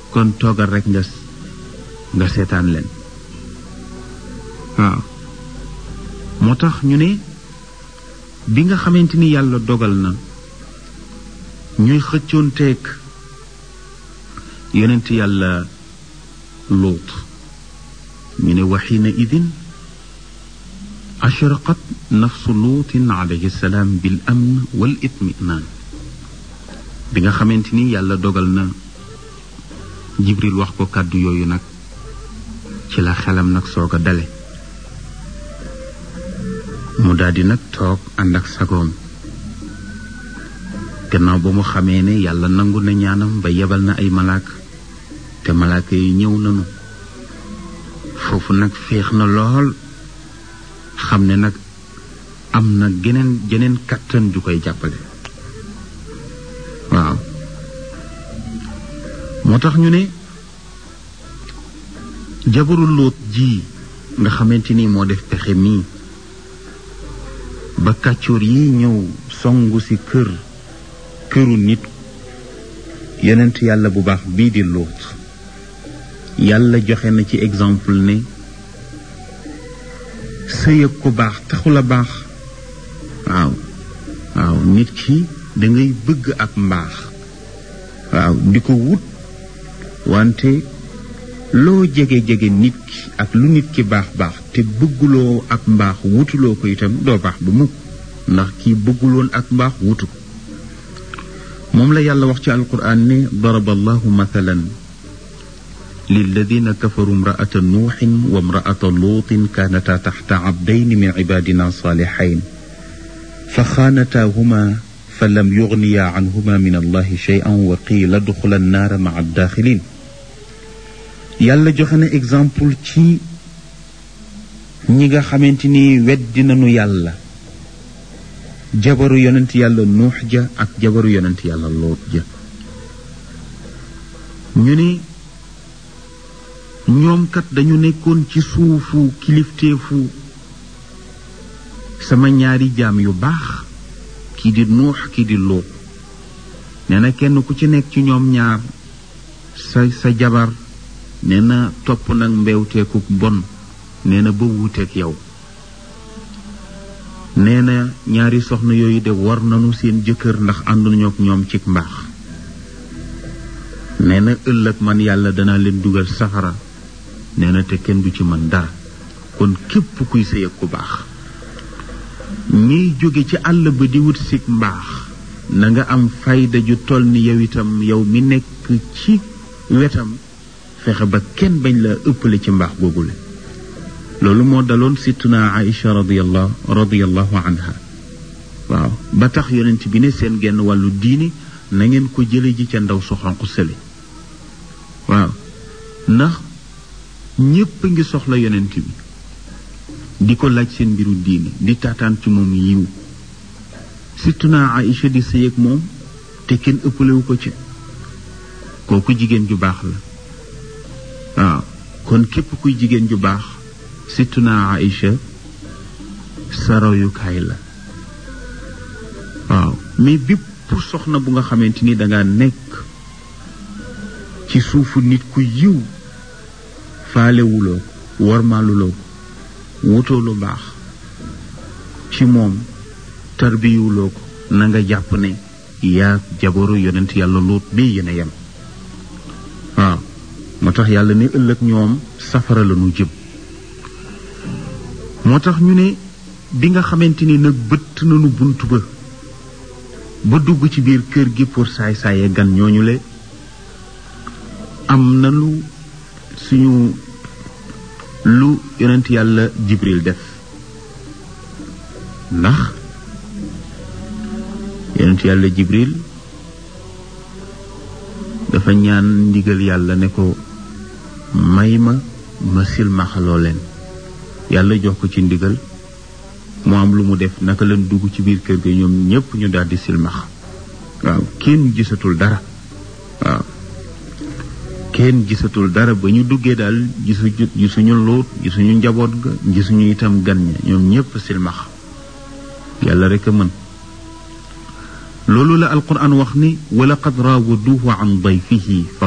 kon toogal rek nga seetaan leen. waaw moo tax ñu ne bi nga xamante ni yàlla dogal na ñuy xëccoonteeg yonent yàlla Luut ñu ne wa xiina idin ashraqat nafsu luutin alayhi salaam bil amn wal itminaan. bi nga xamante ni yàlla dogal na Jibril wax ko kàddu yooyu nag ci la xelam nag soog a dale mu daldi nag toog ànd ak sagoom gannaaw ba mu xamee ne yàlla nangu na ñaanam ba yebal na ay malaaka te malaaka yi ñëw nañu foofu nag féex na lool xam ne nag am na jeneen kàttan ju koy jàppale. waaw moo tax ñu ne jabaru Luut ji nga xamante ni moo def pexe mii ba kàccoor yi ñëw songu ci këru nit yonent yàlla bu baax bii di Luut yàlla joxe na ci exemple ne sëy ak ku baax taxul a baax. waaw nit ki dangay bëgg ak mbaax waaw di ko wut wante loo jege nit ki ak lu nit ki baax te bëgguloo ak mbaax wutuloo ko itam doo baax bu mukk ndax kii bëgguloon ak mbaax wutu ko. moom la yàlla wax ci alquran ne daraba allahu mathalan lilladina kafaru imra'ata nuuxin wa imra'ata luutin kaanata taxta abdayni min cibaadina saalihayn fa xaanataahuma fa lam yugniya canhuma min allahi shay'an wa qiila duxula annaara maca addaaxilin. yàlla joxe na exemple ci ñi nga xamante ni weddi nañu yàlla jabaru yonent yàlla nuux ja ak jabaru yonent yàlla loot ja. ñu ni ñoom kat dañu nekkoon ci suufu kilifteefu sama ñaari jaam yu baax kii di nuux kii di loot. nee na kenn ku ci nekk ci ñoom ñaar sa jabar nee na topp nag mbewteeku bon nee na ba wuuteeg yow. nee na ñaari soxna yooyu de war nañu seen jëkkër ndax ànduñu ak ñoom ci mbaax. nee na ëllëg man yàlla danaa leen dugal safara nee na te kenn du ci mën dara. kon képp kuy sëy ak ku baax ñiy jóge ci àll ba di wut si mbaax na nga am fayda ju toll ni yow itam yow mi nekk ci wetam fexe ba kenn bañ la ëppale ci mbaax googule. loolu moo daloon sittuna Aïcha radiyallahu anha. waaw ba tax yonent bi ne seen genn wàllu diine na ngeen ko jële ji ca ndaw su xonq sële. waaw ndax ñépp a ngi soxla yonent bi di ko laaj seen mbiru diine di taataan ci moom yiw. sittuna Aïcha di sëy ak moom te kenn ëppalewu ko ci kooku jigéen ju baax la. waaw kon képp kuy jigéen ju baax sittuna Aïcha sa royukaay la. waaw mais bépp soxna bu nga xamante ni danga nekk ci suufu nit ku yiw faalewuloo ko warmaaluloo ko wutoo lu baax ci moom tarbiyuloo ko na nga jàpp ne yaa jabaru yonent yàlla Luut bi yéen a yem. waaw moo tax yàlla ne ëllëg ñoom safara la ñu jëm. moo tax ñu ne bi nga xamante ni nag bëtt nañu bunt ba dugg ci biir kër gi pour saay-saaye gan ñooñu le am na lu yonent yàlla Jibril def. ndax yonent yàlla Jibril dafa ñaan ndigal yàlla ne ko may ma silmaxaloo leen. yàlla jox ko ci ndigal mu am lu mu def naka leen dugg ci biir kër ga ñoom ñépp ñu daldi silmax. waaw kenn gisatul dara. waaw kenn gisatul dara ba ñu duggee daal gisuñu Luut gisuñu njaboot ga gisuñu itam gan ña ñoom ñépp silmax. yàlla rekk a mën. loolu la alquran wax ni wa laqad raawaduuhu an dayfihi